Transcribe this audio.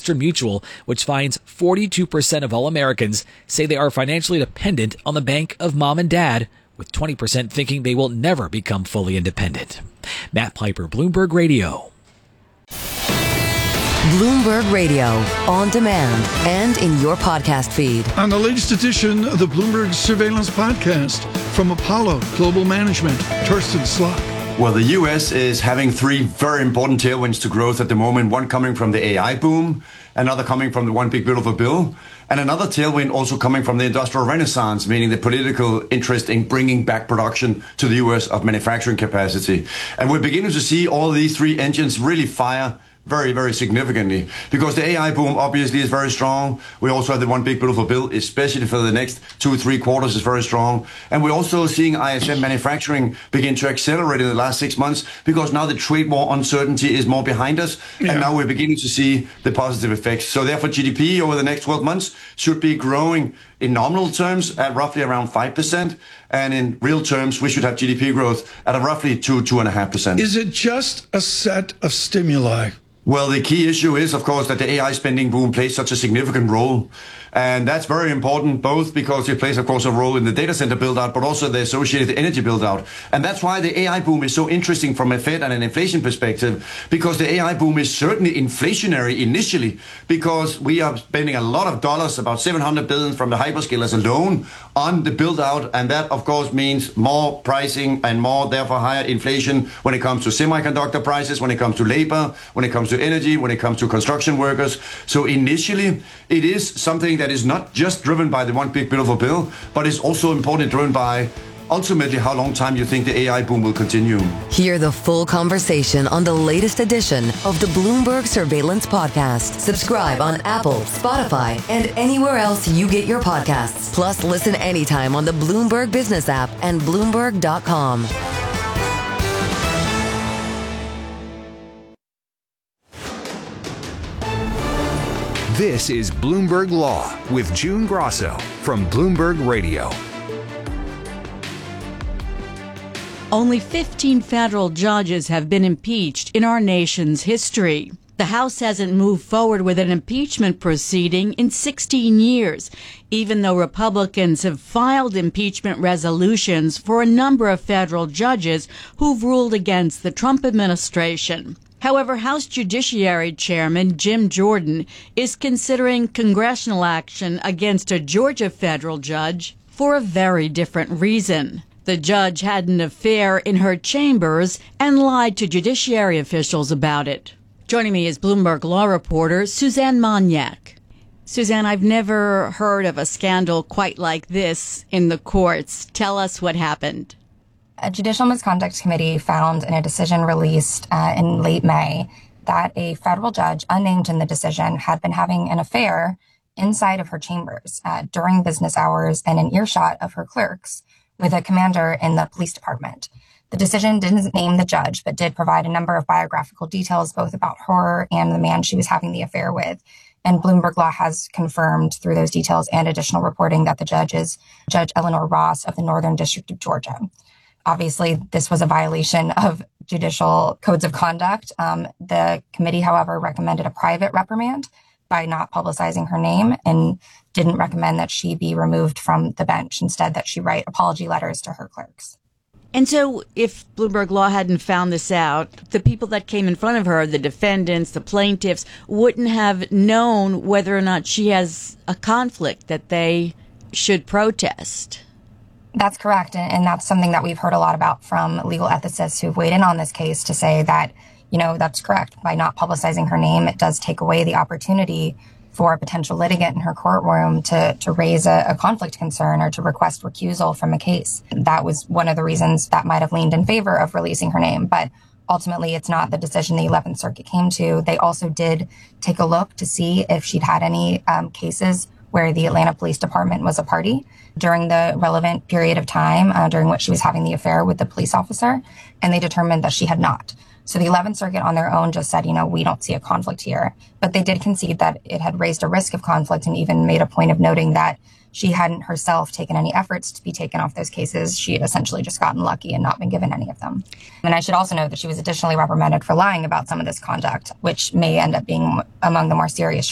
Western Mutual, which finds 42% of all Americans say they are financially dependent on the bank of mom and dad, with 20% thinking they will never become fully independent. Matt Piper, Bloomberg Radio. Bloomberg Radio, on demand and in your podcast feed. On the latest edition of the Bloomberg Surveillance Podcast from Apollo Global Management, Torsten Slok. Well, the U.S. is having three very important tailwinds to growth at the moment. One coming from the AI boom, another coming from the One Big Beautiful Bill, and another tailwind also coming from the industrial renaissance, meaning the political interest in bringing back production to the U.S. of manufacturing capacity. And we're beginning to see all these three engines really fire very, very significantly, because the AI boom obviously is very strong. We also have the One Big Beautiful Bill, especially for the next 2-3 quarters, is very strong. And we're also seeing ISM manufacturing begin to accelerate in the last 6 months, because now the trade war uncertainty is more behind us. Yeah. And now we're beginning to see the positive effects. So therefore, GDP over the next 12 months should be growing in nominal terms at roughly around 5%. And in real terms, we should have GDP growth at a roughly 2.5%. Is it just a set of stimuli? Well, the key issue is, of course, that the AI spending boom plays such a significant role. And that's very important, both because it plays, of course, a role in the data center build-out, but also the associated energy build-out. And that's why the AI boom is so interesting from a Fed and an inflation perspective, because the AI boom is certainly inflationary initially, because we are spending a lot of dollars, about $700 billion from the hyperscalers alone, on the build-out. And that, of course, means more pricing and more, therefore, higher inflation when it comes to semiconductor prices, when it comes to labor, when it comes to energy, when it comes to construction workers. So initially, it is something that is not just driven by the One Big Beautiful Bill, but is also importantly driven by ultimately how long time you think the AI boom will continue. Hear the full conversation on the latest edition of the Bloomberg Surveillance Podcast. Subscribe on Apple, Spotify, and anywhere else you get your podcasts. Plus, listen anytime on the Bloomberg Business app and Bloomberg.com. This is Bloomberg Law with June Grosso from Bloomberg Radio. Only 15 federal judges have been impeached in our nation's history. The House hasn't moved forward with an impeachment proceeding in 16 years, even though Republicans have filed impeachment resolutions for a number of federal judges who've ruled against the Trump administration. However, House Judiciary Chairman Jim Jordan is considering congressional action against a Georgia federal judge for a very different reason. The judge had an affair in her chambers and lied to judiciary officials about it. Joining me is Bloomberg Law reporter Suzanne Moniak. Suzanne, I've never heard of a scandal quite like this in the courts. Tell us what happened. A Judicial Misconduct Committee found in a decision released in late May that a federal judge, unnamed in the decision, had been having an affair inside of her chambers during business hours and in earshot of her clerks with a commander in the police department. The decision didn't name the judge, but did provide a number of biographical details, both about her and the man she was having the affair with. And Bloomberg Law has confirmed through those details and additional reporting that the judge is Judge Eleanor Ross of the Northern District of Georgia. Obviously, this was a violation of judicial codes of conduct. The committee, however, recommended a private reprimand by not publicizing her name and didn't recommend that she be removed from the bench. Instead, that she write apology letters to her clerks. And so if Bloomberg Law hadn't found this out, the people that came in front of her, the defendants, the plaintiffs, wouldn't have known whether or not she has a conflict that they should protest. That's correct. And that's something that we've heard a lot about from legal ethicists who've weighed in on this case to say that, that's correct. By not publicizing her name, it does take away the opportunity for a potential litigant in her courtroom to raise a conflict concern or to request recusal from a case. That was one of the reasons that might have leaned in favor of releasing her name. But ultimately, it's not the decision the 11th Circuit came to. They also did take a look to see if she'd had any cases where the Atlanta Police Department was a party during the relevant period of time during which she was having the affair with the police officer, and they determined that she had not. So the 11th Circuit on their own just said, we don't see a conflict here. But they did concede that it had raised a risk of conflict and even made a point of noting that she hadn't herself taken any efforts to be taken off those cases. She had essentially just gotten lucky and not been given any of them. And I should also note that she was additionally reprimanded for lying about some of this conduct, which may end up being among the more serious